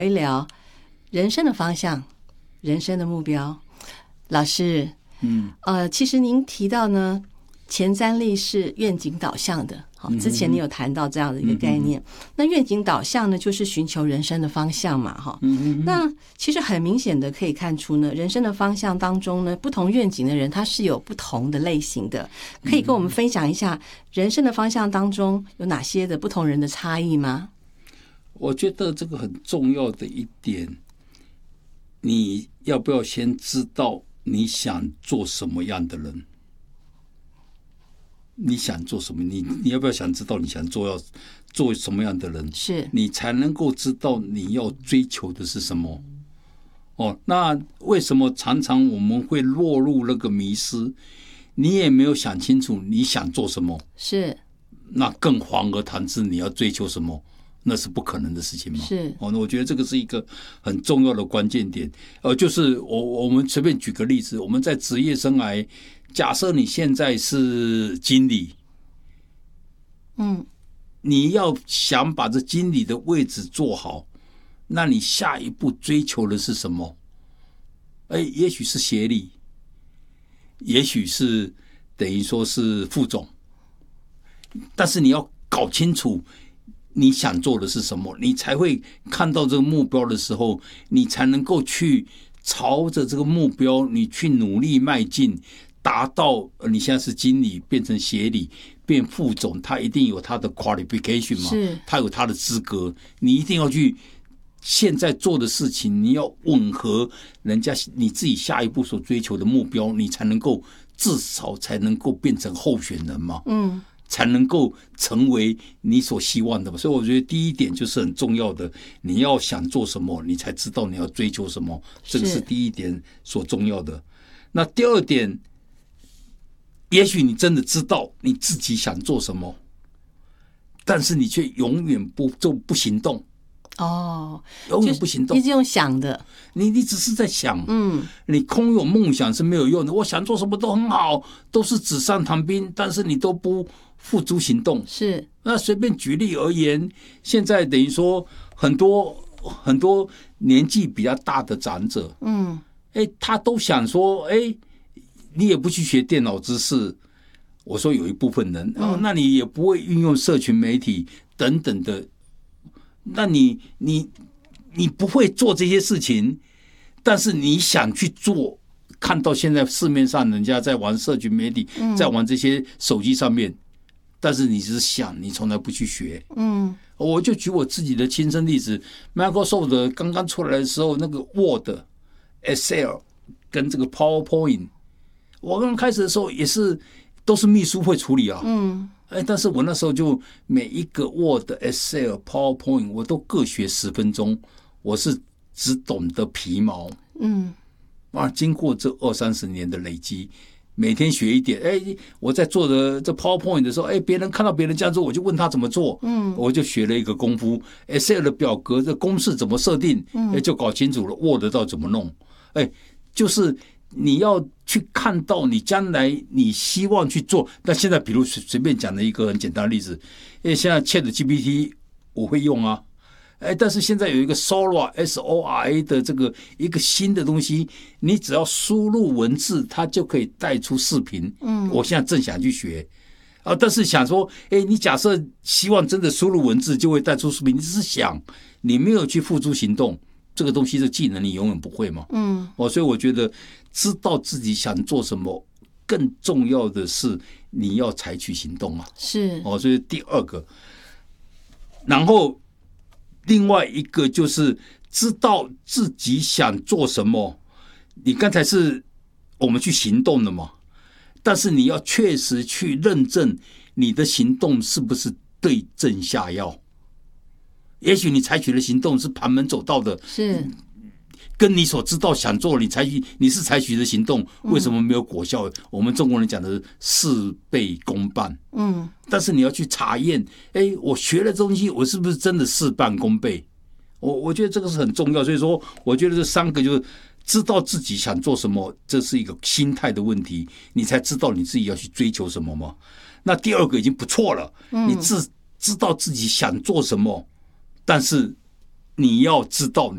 一聊人生的方向、人生的目标。老师，其实您提到呢，前瞻力是愿景导向的。之前你有谈到这样的一个概念，那愿景导向呢，就是寻求人生的方向嘛，哈。那其实很明显的可以看出呢，人生的方向当中呢，不同愿景的人他是有不同的类型的，可以跟我们分享一下人生的方向当中有哪些的不同人的差异吗？ 我觉得这个很重要的一点，你要不要先知道你想做什么样的人？你想做什么？你要不要想知道你想做什么样的人？ 是你才能够知道你要追求的是什么。那为什么常常我们会落入那个迷失？你也没有想清楚你想做什么， 是， 那更遑而谈之你要追求什么，那是不可能的事情嘛。 是那我觉得这个是一个很重要的关键点。就是我们随便举个例子，我们在职业生涯。假设你现在是经理，你要想把这经理的位置做好，那你下一步追求的是什么？也许是协理，也许是等于说是副总，但是你要搞清楚你想做的是什么，你才会看到这个目标的时候，你才能够去朝着这个目标你去努力迈进，达到你现在是经理变成协理变副总，他一定有他的 qualification 嘛，他有他的资格，你一定要去现在做的事情，你要吻合人家你自己下一步所追求的目标，你才能够至少才能够变成候选人嘛，才能够成为你所希望的嘛。所以我觉得第一点就是很重要的，你要想做什么，你才知道你要追求什么，这个是第一点所重要的。那第二点，也许你真的知道你自己想做什么，但是你却永远不行动。永远不行动， 一直用想的， 你只是在想，你空有梦想是没有用的。我想做什么都很好，都是纸上谈兵，但是你都不付诸行动。 是， 那随便举例而言，现在等于说很多年纪比较大的长者，他都想说，你也不去学电脑知识。我说有一部分人，那你也不会运用社群媒体等等的。那你不会做这些事情，但是你想去做，看到现在市面上人家在玩社群媒体，在玩这些手机上面，但是你只是想，你从来不去学。我就举我自己的亲身例子 ，Microsoft 刚刚出来的时候，那个 Word、Excel 跟这个 PowerPoint， 我刚开始的时候也是都是秘书会处理啊。但是我那时候就每一个 Word、Excel、PowerPoint 我都各学10分钟，我是只懂得皮毛。经过这20-30年的累积，每天学一点。我在做的这 PowerPoint 的时候，别人看到别人这样做，我就问他怎么做。我就学了一个功夫。Excel 的表格的公式怎么设定，就搞清楚了。Word 到怎么弄，就是你要去看到你将来你希望去做。那现在比如随便讲的一个很简单的例子，因为现在 ChatGPT 我会用啊，但是现在有一个 Sora 的这个一个新的东西，你只要输入文字，它就可以带出视频。我现在正想去学但是想说，你假设希望真的输入文字就会带出视频，你只是想，你没有去付诸行动，这个东西的技能你永远不会嘛。所以我觉得知道自己想做什么，更重要的是你要采取行动啊。 是所以第二个，然后另外一个就是知道自己想做什么。你刚才是我们去行动的嘛，但是你要确实去认证你的行动是不是对症下药。也许你采取的行动是旁门左道的， 是跟你所知道想做你是采取的行动为什么没有果效？我们中国人讲的事倍功半。但是你要去查验，我学了东西，我是不是真的事半功倍？我觉得这个是很重要。所以说我觉得这3个就是知道自己想做什么，这是一个心态的问题，你才知道你自己要去追求什么嘛。那第2个已经不错了，你知道自己想做什么，但是你要知道